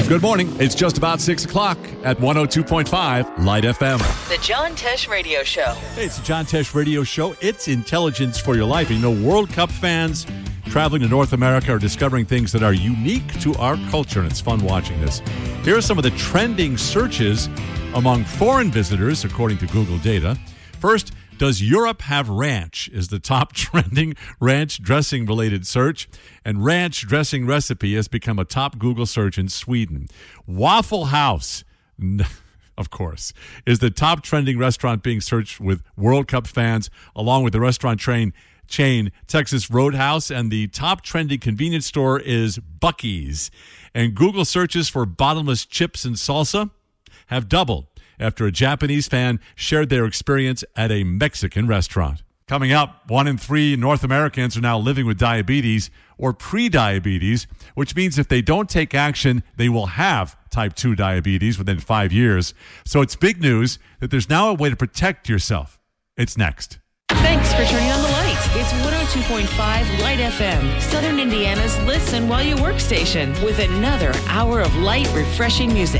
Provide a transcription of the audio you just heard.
Good morning. It's just about 6 o'clock at 102.5 Light FM. The John Tesh Radio Show. Hey, it's the John Tesh Radio Show. It's intelligence for your life. You know, World Cup fans traveling to North America are discovering things that are unique to our culture, and it's fun watching this. Here are some of the trending searches among foreign visitors, according to Google data. First, does Europe have ranch is the top trending ranch dressing related search, and ranch dressing recipe has become a top Google search in Sweden. Waffle House, of course, is the top trending restaurant being searched with World Cup fans, along with the restaurant chain Texas Roadhouse, and the top trending convenience store is Buc-ee's. And Google searches for bottomless chips and salsa have doubled after a Japanese fan shared their experience at a Mexican restaurant. Coming up, 1 in 3 North Americans are now living with diabetes or pre-diabetes, which means if they don't take action, they will have type 2 diabetes within 5 years. So it's big news that there's now a way to protect yourself. It's next. Thanks for turning on the light. It's 102.5 Light FM, Southern Indiana's listen while you work station, with another hour of light, refreshing music.